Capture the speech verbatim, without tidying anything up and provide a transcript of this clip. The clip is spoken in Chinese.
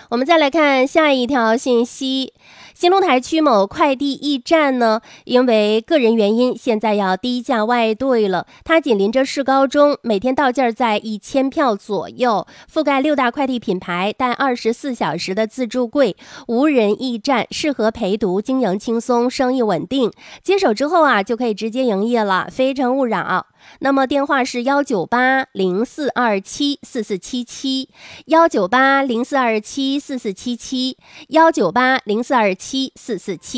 我们再来看下一条信息，兴隆台区某快递驿站呢，因为个人原因，现在要低价外兑了。它紧邻着市高中，每天到件在一千票左右，覆盖六大快递品牌，带二十四小时的自助柜，无人驿站，适合陪读，经营轻松，生意稳定。接手之后啊，就可以直接营业了，非诚勿扰。那么电话是幺九八零四二七四四七七，幺九八零四二七四四七七，幺九八零四二七四四七。